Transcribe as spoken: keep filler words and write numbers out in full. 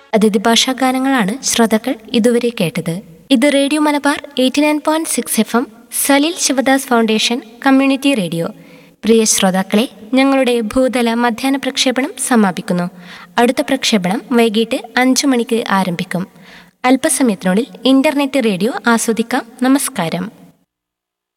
അതിഥി ഭാഷാ ഗാനങ്ങളാണ് ശ്രോതാക്കൾ ഇതുവരെ കേട്ടത്. ഇത് radio Malabar eighty nine point six F M, Saleel Sivadas foundation community radio. പ്രിയ ശ്രോതാക്കളെ, ഞങ്ങളുടെ ഭൂതല മധ്യാഹ്ന പ്രക്ഷേപണം സമാപിക്കുന്നു. അടുത്ത പ്രക്ഷേപണം വൈകിട്ട് അഞ്ചു മണിക്ക് ആരംഭിക്കും. അല്പസമയത്തിനുള്ളിൽ ഇന്റർനെറ്റ് റേഡിയോ ആസ്വദിക്കാം. നമസ്കാരം.